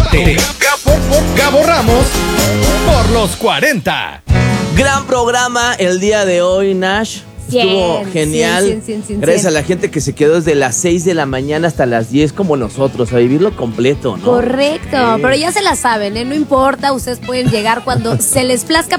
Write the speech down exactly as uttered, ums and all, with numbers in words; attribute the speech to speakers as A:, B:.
A: debate. Gabo, Gabo Ramos por los cuarenta.
B: Gran programa el día de hoy, Nash. Estuvo
C: Cien,
B: genial.
C: cien, cien, cien,
B: Gracias
C: cien.
B: a la gente que se quedó desde las seis de la mañana hasta las diez como nosotros, a vivirlo completo, ¿no?
C: Correcto,
B: Sí.
C: pero ya se la saben, ¿eh? No importa, ustedes pueden llegar cuando se les plazca.